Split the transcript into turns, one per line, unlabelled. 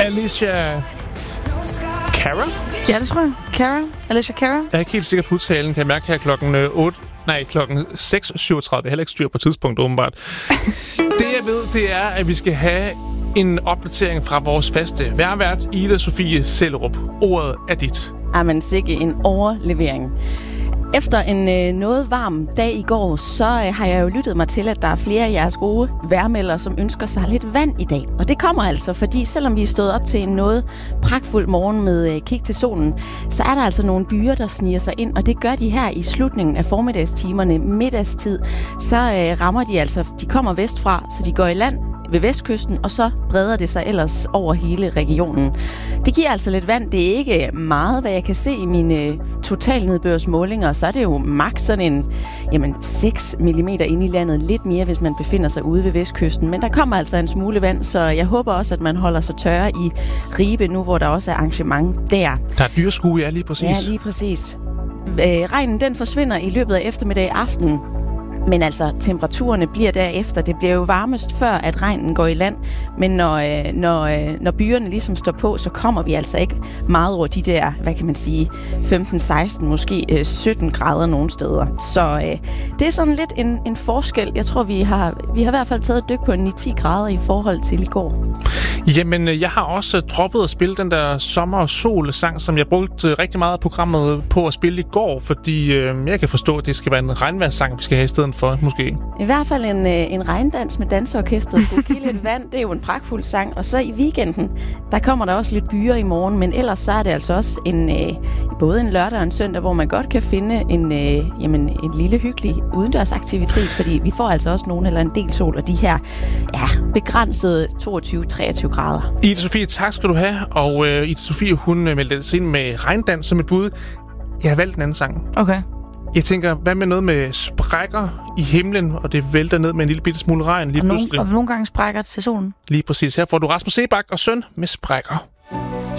Alicia Cara?
Ja, det tror jeg. Alicia Cara.
Jeg er ikke helt sikker på udtalen. Kan jeg mærke her klokken 6.37. Jeg heller ikke styr på tidspunkt, åbenbart. Det jeg ved, det er, at vi skal have en opdatering fra vores faste værvært, Ida Sofie Sellerup. Ordet er dit.
Men sikke en overlevering. Efter en noget varm dag i går, så har jeg jo lyttet mig til, at der er flere af jeres gode vejrmeldere, som ønsker sig lidt vand i dag. Og det kommer altså, fordi selvom vi er stået op til en noget pragtfuld morgen med kig til solen, så er der altså nogle byer, der sniger sig ind, og det gør de her i slutningen af formiddagstimerne, middagstid. Så rammer de altså, de kommer vestfra, så de går i land ved vestkysten, og så breder det sig ellers over hele regionen. Det giver altså lidt vand. Det er ikke meget, hvad jeg kan se i mine totalnedbørsmålinger. Så er det jo maks sådan en 6 mm inde i landet. Lidt mere, hvis man befinder sig ude ved vestkysten. Men der kommer altså en smule vand, så jeg håber også, at man holder sig tørre i Ribe nu, hvor der også er arrangement der.
Der er dyreskue, ja, lige præcis.
Ja, lige præcis. Regnen, den forsvinder i løbet af eftermiddag aften. Men altså, temperaturerne bliver derefter. Det bliver jo varmest før, at regnen går i land. Men når byerne ligesom står på, så kommer vi altså ikke meget over de der, hvad kan man sige, 15-16, måske 17 grader nogle steder. Så det er sådan lidt en forskel. Jeg tror, vi har i hvert fald taget et dyk på 9-10 grader i forhold til i går.
Jamen, jeg har også droppet at spille den der sommer- og sol-sang, som jeg brugte rigtig meget af programmet på at spille i går, fordi jeg kan forstå, at det skal være en regnvejrssang, vi skal have i stedet for, måske. I hvert fald en regndans med danseorkestret skulle give lidt vand. Det er jo en pragtfuld sang. Og så i weekenden, der kommer der også lidt byer i morgen, men ellers så er det altså også både en lørdag og en søndag, hvor man godt kan finde en lille hyggelig udendørsaktivitet, fordi vi får altså også nogen eller en del sol, og de her begrænsede 22-23 grader. Ida Sofie, tak skal du have. Og Ida Sofie, hun meldte sig ind med regndans som et bud. Jeg har valgt en anden sang.
Okay.
Jeg tænker, hvad med noget med sprækker i himlen, og det vælter ned med en lille bitte smule regn lige pludselig.
Og nogle gange sprækker til solen.
Lige præcis. Her får du Rasmus Sebak og Søn med Sprækker.